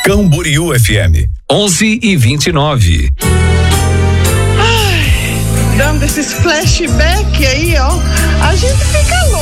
Camboriú FM 11:29. Ai, dando esses flashback aí, ó, a gente fica louco.